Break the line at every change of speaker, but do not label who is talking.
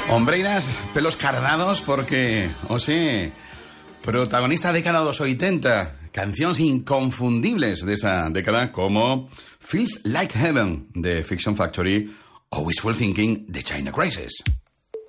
Hombreiras, pelos cardados porque, protagonista década dos 80, canciones inconfundibles de esa década como Feels Like Heaven de Fiction Factory o Wishful Thinking de China Crisis.